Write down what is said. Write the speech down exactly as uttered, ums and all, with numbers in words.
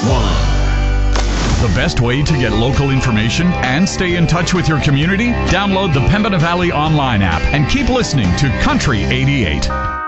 one. The best way to get local information and stay in touch with your community? Download the Pembina Valley Online app and keep listening to Country eighty-eight.